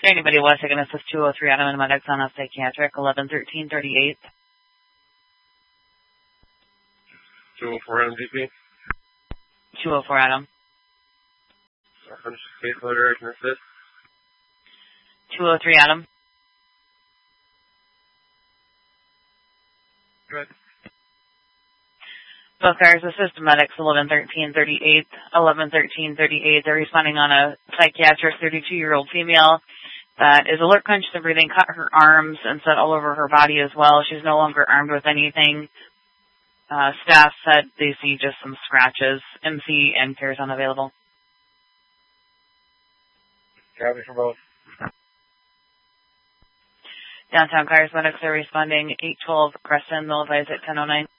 Anybody was taking us with 203 Adam and medics on a psychiatric, 11-13-38. 204 Adam GP. 204 Adam. Finish the case loader, I can assist. 203 Adam. Good. Both cars assist medics 11-13-38, 11-13-38. They're responding on a psychiatric 32-year-old female that is alert, conscious of breathing, cut her arms and set all over her body as well. She's no longer armed with anything. Staff said they see just some scratches. MC and CARES unavailable. Copy for both. Downtown cars medics are responding 812 Crescent, they'll advise at 10:09.